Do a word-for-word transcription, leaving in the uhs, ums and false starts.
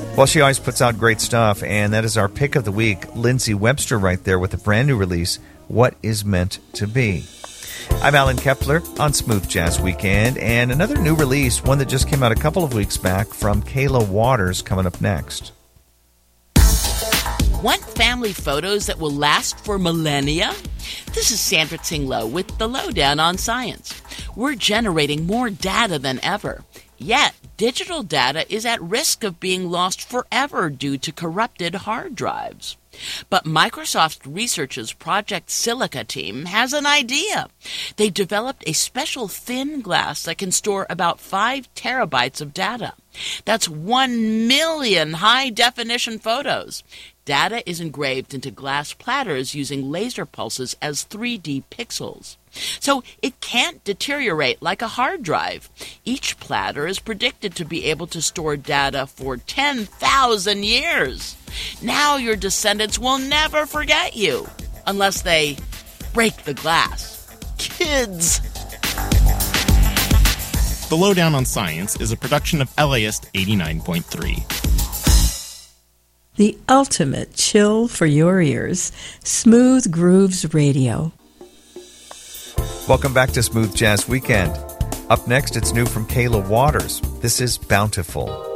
Well, she always puts out great stuff, and that is our pick of the week. Lindsay Webster right there with a brand new release, What Is Meant to Be. I'm Alan Kepler on Smooth Jazz Weekend, and another new release, one that just came out a couple of weeks back from Kayla Waters, coming up next. Want family photos that will last for millennia? This is Sandra Tinglow with the Lowdown on Science. We're generating more data than ever. Yet, digital data is at risk of being lost forever due to corrupted hard drives. But Microsoft Research's Project Silica team has an idea. They developed a special thin glass that can store about five terabytes of data. That's one million high-definition photos. Data is engraved into glass platters using laser pulses as three D pixels. So it can't deteriorate like a hard drive. Each platter is predicted to be able to store data for ten thousand years. Now your descendants will never forget you, unless they break the glass. Kids! The Lowdown on Science is a production of L A S T eighty-nine point three. The ultimate chill for your ears. Smooth Grooves Radio. Welcome back to Smooth Jazz Weekend. Up next, it's new from Kayla Waters. This is Bountiful.